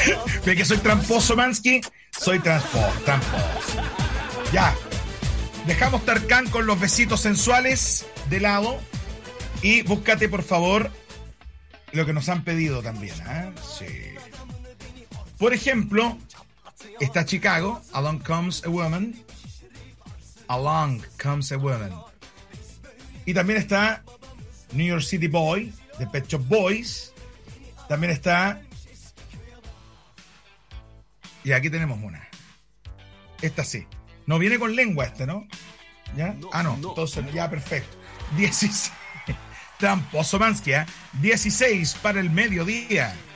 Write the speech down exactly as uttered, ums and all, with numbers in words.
¿Ve que soy tramposo, Mansky? Soy tramposo, tramposo. Ya. Dejamos Tarkan con los besitos sensuales de lado. Y búscate, por favor, lo que nos han pedido también. ¿eh? Sí. Por ejemplo, está Chicago, Along Comes a Woman. Along Comes a Woman. Y también está New York City Boy, de Pet Shop Boys. También está... Y aquí tenemos una. Esta sí. No viene con lengua este, ¿no? ¿Ya? Ah, no. Entonces, ya, perfecto. dieciséis. Tramposo Mansky, ¿eh? dieciséis para el mediodía.